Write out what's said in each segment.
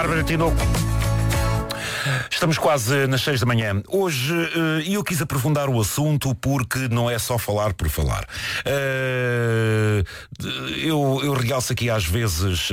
Bárbara Tinoco. Estamos quase nas 6 da manhã. Hoje eu quis aprofundar o assunto porque não é só falar por falar. Eu realço aqui às vezes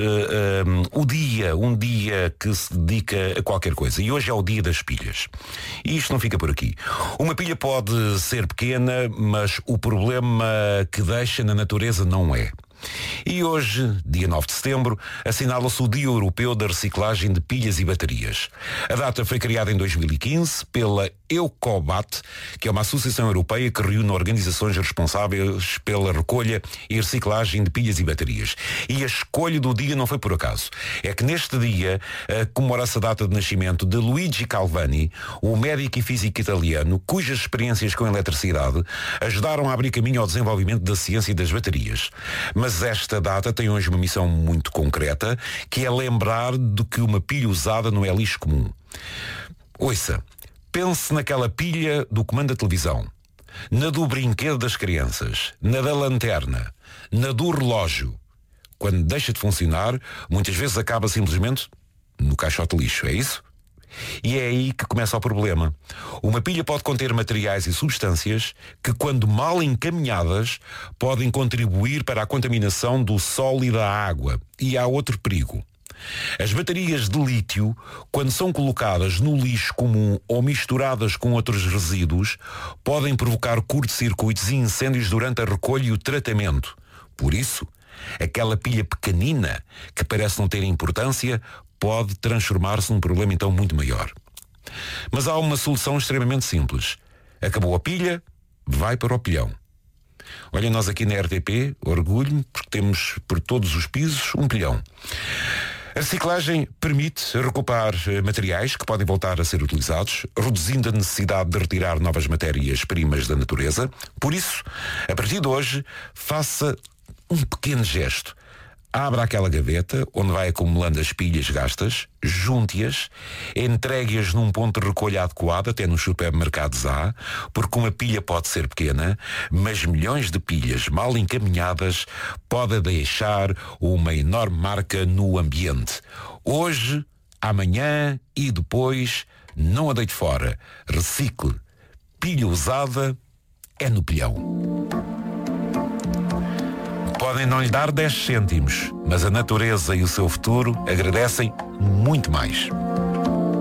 um dia que se dedica a qualquer coisa. E hoje é o dia das pilhas. E isto não fica por aqui. Uma pilha pode ser pequena, mas o problema que deixa na natureza não é. E hoje, dia 9 de setembro, assinala-se o Dia Europeu da Reciclagem de Pilhas e Baterias. A data foi criada em 2015 pela Eucobat, que é uma associação europeia que reúne organizações responsáveis pela recolha e reciclagem de pilhas e baterias. E a escolha do dia não foi por acaso. É que neste dia comemora-se a data de nascimento de Luigi Galvani, o médico e físico italiano, cujas experiências com a eletricidade ajudaram a abrir caminho ao desenvolvimento da ciência e das baterias. Mas esta data tem hoje uma missão muito concreta, que é lembrar de que uma pilha usada não é lixo comum. Ouça, pense naquela pilha do comando da televisão, na do brinquedo das crianças, na da lanterna, na do relógio. Quando deixa de funcionar, muitas vezes acaba simplesmente no caixote de lixo, é isso? E é aí que começa o problema. Uma pilha pode conter materiais e substâncias que, quando mal encaminhadas, podem contribuir para a contaminação do solo e da água. E há outro perigo. As baterias de lítio, quando são colocadas no lixo comum ou misturadas com outros resíduos, podem provocar curto-circuitos e incêndios durante a recolha e o tratamento. Por isso, aquela pilha pequenina, que parece não ter importância, pode transformar-se num problema então muito maior. Mas há uma solução extremamente simples. Acabou a pilha, vai para o pilhão. Olha, nós aqui na RTP, orgulho, porque temos por todos os pisos um pilhão. A reciclagem permite recuperar materiais que podem voltar a ser utilizados, reduzindo a necessidade de retirar novas matérias-primas da natureza. Por isso, a partir de hoje, faça um pequeno gesto. Abra aquela gaveta onde vai acumulando as pilhas gastas, junte-as, entregue-as num ponto de recolha adequado, até nos supermercados há, porque uma pilha pode ser pequena, mas milhões de pilhas mal encaminhadas podem deixar uma enorme marca no ambiente. Hoje, amanhã e depois, não a deite fora. Recicle. Pilha usada é no pilhão. Podem não lhe dar 10 cêntimos, mas a natureza e o seu futuro agradecem muito mais.